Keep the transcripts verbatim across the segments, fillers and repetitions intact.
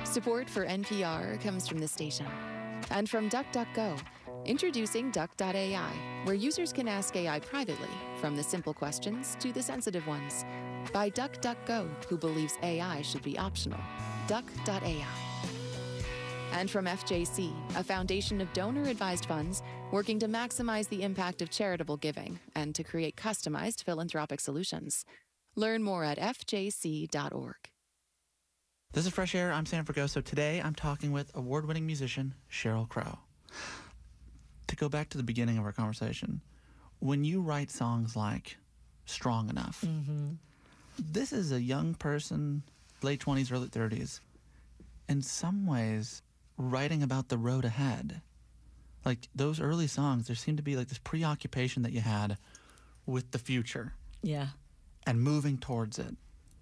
Support for N P R comes from the station and from DuckDuckGo. Introducing Duck dot A I, where users can ask A I privately, from the simple questions to the sensitive ones. By DuckDuckGo, who believes A I should be optional. Duck dot A I. And from F J C, a foundation of donor-advised funds working to maximize the impact of charitable giving and to create customized philanthropic solutions. Learn more at F J C dot org. This is Fresh Air. I'm Sam Fragoso. Today, I'm talking with award-winning musician Sheryl Crow. To go back to the beginning of our conversation, when you write songs like Strong Enough, mm-hmm. this is a young person, late twenties, early thirties, in some ways writing about the road ahead. Like those early songs, there seemed to be like this preoccupation that you had with the future. Yeah. And moving towards it.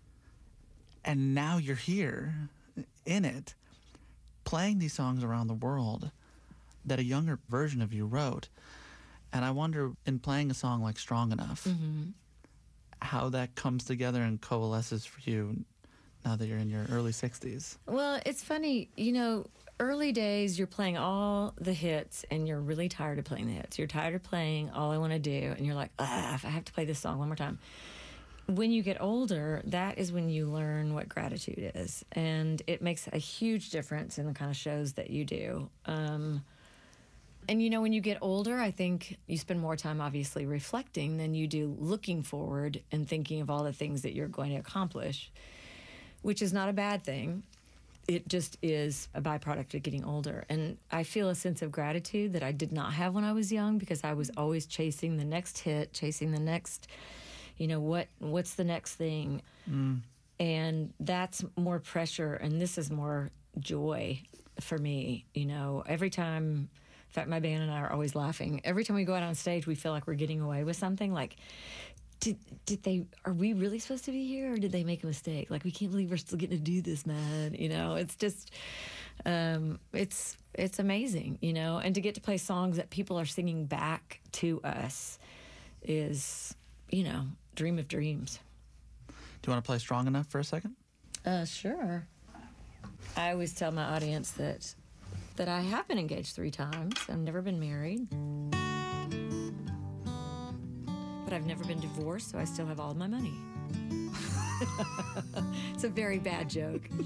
And now you're here in it, playing these songs around the world that a younger version of you wrote. And I wonder, in playing a song like Strong Enough, mm-hmm. how that comes together and coalesces for you now that you're in your early sixties. Well, it's funny, you know, early days, you're playing all the hits and you're really tired of playing the hits. You're tired of playing All I Want to Do, and you're like, ah, if I have to play this song one more time. When you get older, that is when you learn what gratitude is. And it makes a huge difference in the kind of shows that you do. Um, and, you know, when you get older, I think you spend more time, obviously, reflecting than you do looking forward and thinking of all the things that you're going to accomplish, which is not a bad thing. It just is a byproduct of getting older. And I feel a sense of gratitude that I did not have when I was young, because I was always chasing the next hit, chasing the next... You know, what? what's the next thing? Mm. And that's more pressure, and this is more joy for me. You know, every time, in fact, my band and I are always laughing. Every time we go out on stage, we feel like we're getting away with something. Like, did did they, are we really supposed to be here, or did they make a mistake? Like, we can't believe we're still getting to do this, man. You know, it's just, um, it's, it's amazing, you know, and to get to play songs that people are singing back to us is, you know, dream of dreams. Do you want to play Strong Enough for a second? Uh, sure. I always tell my audience that that I have been engaged three times. I've never been married. But I've never been divorced, so I still have all of my money. It's a very bad joke.